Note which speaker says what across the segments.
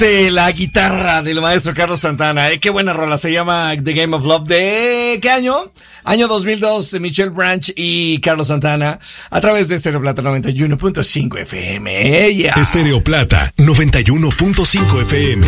Speaker 1: La guitarra del maestro Carlos Santana. Qué buena rola. Se llama The Game of Love. ¿De qué año? Año 2002. Michelle Branch y Carlos Santana. A través de Estéreo Plata 91.5 FM. Yeah.
Speaker 2: Estéreo Plata 91.5 FM.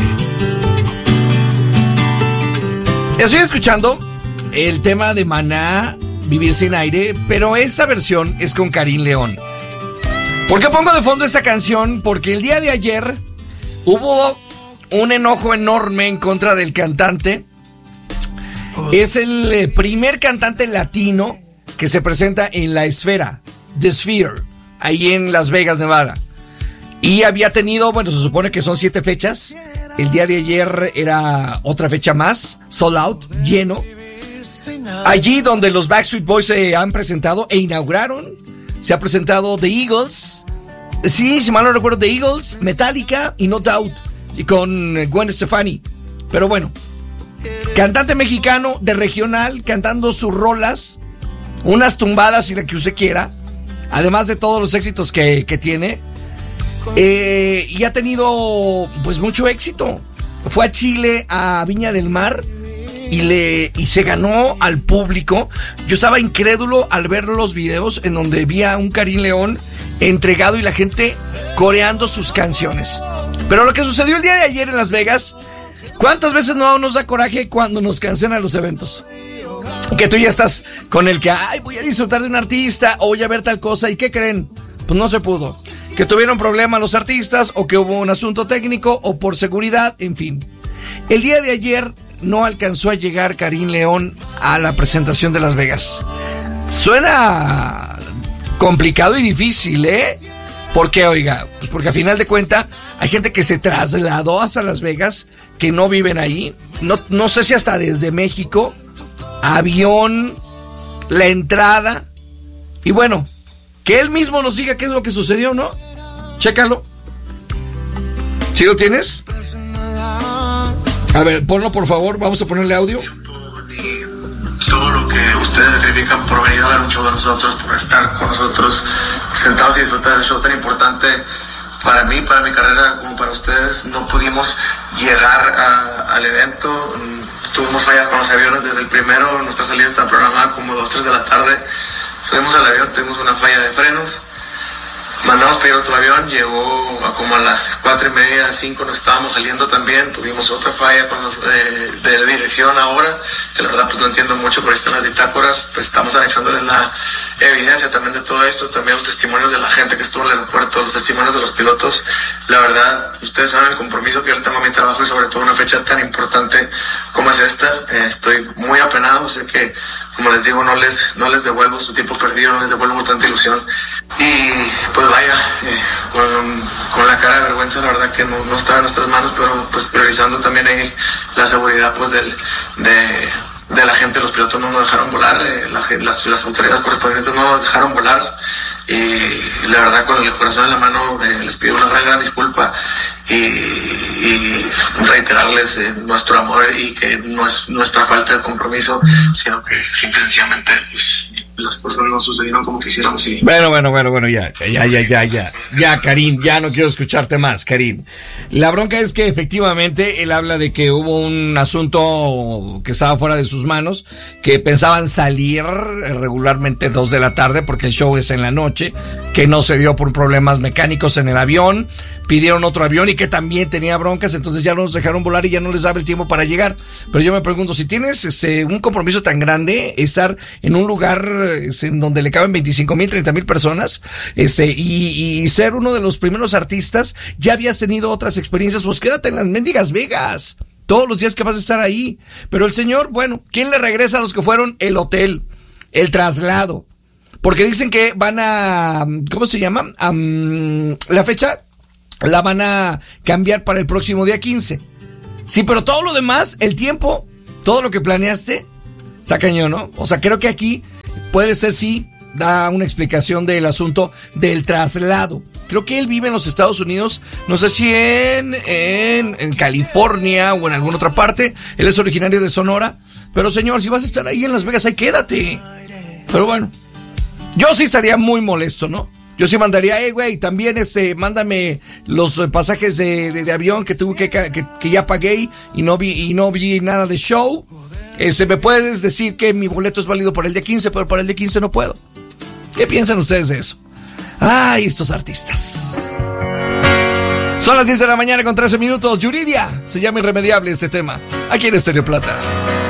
Speaker 1: Estoy escuchando el tema de Maná, Vivir sin aire, pero esta versión es con Karim León. ¿Por qué pongo de fondo esta canción? Porque el día de ayer hubo un enojo enorme en contra del cantante. Es el primer cantante latino que se presenta en la esfera, The Sphere, ahí en Las Vegas, Nevada. Y había tenido, bueno, se supone que son 7 fechas. El día de ayer era otra fecha más, sold out, lleno. Allí donde los Backstreet Boys se han presentado e inauguraron. Se ha presentado The Eagles. Sí, si mal no recuerdo, The Eagles, Metallica y No Doubt. Y con Gwen Stefani. Pero bueno, cantante mexicano de regional, cantando sus rolas, unas tumbadas si la que usted quiera, además de todos los éxitos que tiene. Y ha tenido pues mucho éxito. Fue a Chile, a Viña del Mar, y se ganó al público. Yo estaba incrédulo al ver los videos en donde vi a un Karim León entregado y la gente coreando sus canciones. Pero lo que sucedió el día de ayer en Las Vegas, ¿cuántas veces no nos da coraje cuando nos cancelan los eventos? Que tú ya estás con el que, ay, voy a disfrutar de un artista o voy a ver tal cosa, ¿y qué creen? Pues no se pudo. Que tuvieron problemas los artistas, o que hubo un asunto técnico, o por seguridad, en fin. El día de ayer no alcanzó a llegar Karim León a la presentación de Las Vegas. Suena complicado y difícil, ¿eh? ¿Por qué, oiga? Pues porque a final de cuentas hay gente que se trasladó hasta Las Vegas, que no viven ahí. No sé si hasta desde México, avión, la entrada. Y bueno, que él mismo nos diga qué es lo que sucedió, ¿no? Chécalo. ¿Sí lo tienes? A ver, ponlo por favor, vamos a ponerle audio.
Speaker 3: Todo lo que ustedes sacrifican por venir a dar un show de nosotros, por estar con nosotros sentados y disfrutar del show tan importante para mí, para mi carrera, como para ustedes. No pudimos llegar al evento, tuvimos fallas con los aviones desde el primero. Nuestra salida está programada como 2, 3 de la tarde. Fuimos al avión, tuvimos una falla de frenos, mandamos pedir otro avión, llegó a como a las 4:30, 5 nos estábamos saliendo también, tuvimos otra falla con los de dirección ahora, que la verdad pues no entiendo mucho, pero ahí están las bitácoras, pues estamos anexándoles la evidencia también de todo esto, también los testimonios de la gente que estuvo en el aeropuerto, los testimonios de los pilotos. La verdad, ustedes saben el compromiso que yo tengo a mi trabajo y sobre todo una fecha tan importante como es esta. Estoy muy apenado, sé que, como les digo, no les devuelvo su tiempo perdido, no les devuelvo tanta ilusión. Y pues vaya, con la cara de vergüenza, la verdad que no estaba en nuestras manos, pero pues priorizando también ahí la seguridad pues de la gente. Los pilotos no nos dejaron volar, las autoridades correspondientes no nos dejaron volar. Y la verdad, con el corazón en la mano, les pido una gran disculpa y reiterarles nuestro amor, y que no es nuestra falta de compromiso, sino que simplemente pues, las cosas no sucedieron como quisiéramos. Y...
Speaker 1: Bueno, ya, Karim, ya no quiero escucharte más, Karim. La bronca es que efectivamente él habla de que hubo un asunto que estaba fuera de sus manos, que pensaban salir regularmente 2 de la tarde porque el show es en la noche, que no se dio por problemas mecánicos en el avión, pidieron otro avión y que también tenía broncas, entonces ya no nos dejaron volar y ya no les daba el tiempo para llegar. Pero yo me pregunto, si tienes un compromiso tan grande, estar en un lugar en donde le caben 25,000, 30,000 personas, y ser uno de los primeros artistas, ya habías tenido otras experiencias, pues quédate en las mendigas Vegas todos los días que vas a estar ahí. Pero el señor, bueno, ¿quién le regresa a los que fueron? El hotel, el traslado, porque dicen que van a, ¿cómo se llama? La fecha la van a cambiar para el próximo día 15. Sí, pero todo lo demás, el tiempo, todo lo que planeaste, está cañón, ¿no? O sea, creo que aquí puede ser, sí, da una explicación del asunto del traslado. Creo que él vive en los Estados Unidos, no sé si en California o en alguna otra parte. Él es originario de Sonora. Pero señor, si vas a estar ahí en Las Vegas, ahí quédate. Pero bueno, yo sí estaría muy molesto, ¿no? Yo sí mandaría, güey, también mándame los pasajes de avión que tuve que ya pagué y no vi nada de show. Me puedes decir que mi boleto es válido para el día 15, pero para el día 15 no puedo. ¿Qué piensan ustedes de eso? Ay, estos artistas. Son las 10 de la mañana con 13 minutos. Yuridia, se llama Irremediable este tema. Aquí en Estéreo Plata.